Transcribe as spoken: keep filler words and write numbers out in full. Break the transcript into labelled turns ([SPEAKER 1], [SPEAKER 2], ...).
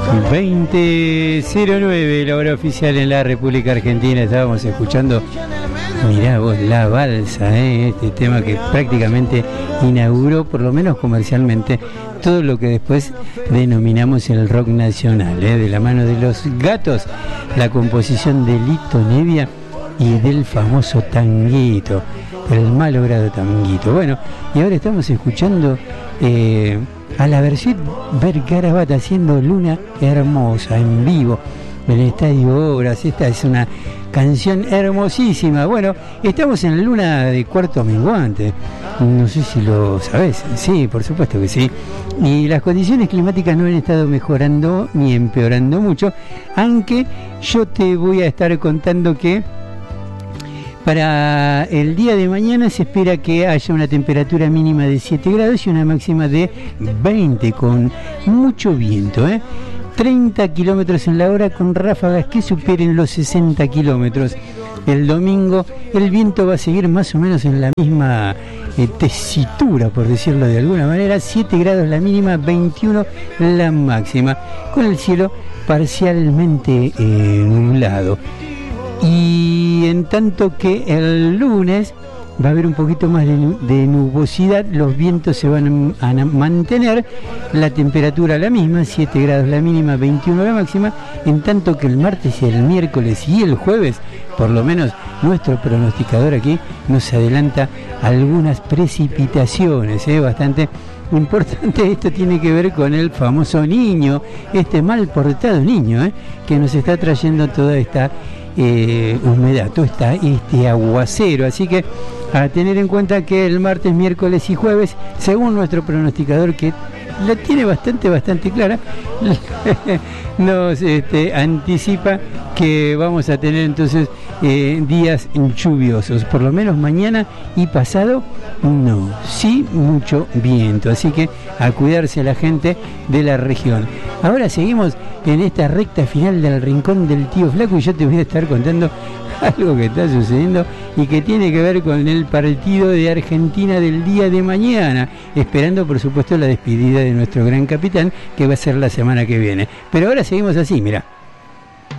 [SPEAKER 1] veinte cero nueve, la hora oficial en la República Argentina. Estábamos escuchando, mirá vos, La Balsa, ¿eh? Este tema que prácticamente inauguró, por lo menos comercialmente, todo lo que después denominamos el rock nacional, ¿eh? De la mano de Los Gatos, la composición de Lito Nevia y del famoso Tanguito, el malogrado Tanguito. Bueno, y ahora estamos escuchando eh, a la versión Vergarabat haciendo Luna Hermosa en vivo en el Estadio Obras. Esta es una canción hermosísima. Bueno, estamos en la luna de cuarto menguante, no sé si lo sabés. Sí, por supuesto que sí. Y las condiciones climáticas no han estado mejorando ni empeorando mucho, aunque yo te voy a estar contando que para el día de mañana se espera que haya una temperatura mínima de siete grados y una máxima de veinte, con mucho viento, ¿eh? treinta kilómetros en la hora, con ráfagas que superen los sesenta kilómetros. El domingo el viento va a seguir más o menos en la misma eh, tesitura, por decirlo de alguna manera. siete grados la mínima, veintiuno la máxima, con el cielo parcialmente eh, nublado. Y en tanto que el lunes va a haber un poquito más de, de nubosidad, los vientos se van a, a mantener, la temperatura la misma, siete grados la mínima, veintiuno la máxima, en tanto que el martes y el miércoles y el jueves, por lo menos nuestro pronosticador aquí nos adelanta algunas precipitaciones, ¿eh? Bastante importante. Esto tiene que ver con el famoso niño, este mal portado niño, ¿eh? Que nos está trayendo toda esta Eh, humedad, todo está este aguacero, así que a tener en cuenta que el martes, miércoles y jueves, según nuestro pronosticador, que la tiene bastante, bastante clara, nos este, anticipa que vamos a tener entonces eh, días lluviosos, por lo menos mañana y pasado no, sí mucho viento, así que a cuidarse la gente de la región. Ahora seguimos en esta recta final del Rincón del Tío Flaco y yo te voy a estar contando algo que está sucediendo y que tiene que ver con el partido de Argentina del día de mañana, esperando por supuesto la despedida de nuestro gran capitán, que va a ser la semana que viene. Pero ahora seguimos así, mirá.